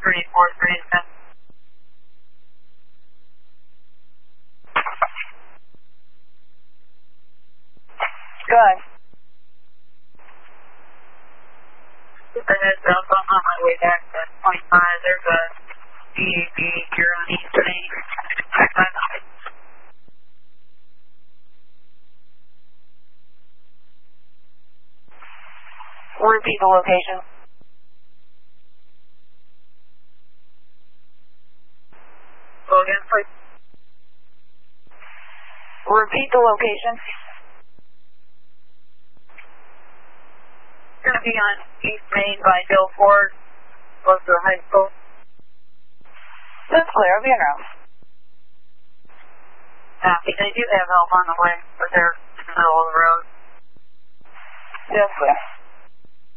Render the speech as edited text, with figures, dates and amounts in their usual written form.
343. Go ahead. Just a heads up, I'm on my way back to 25. There's a DAB here on East Main. Repeat the location. Go again, please. Repeat the location. It's going to be on East Main by Bill Ford, close to the high school. That's clear. I'll be en route. They do have help on the way, but they're in the middle of the road. That's clear.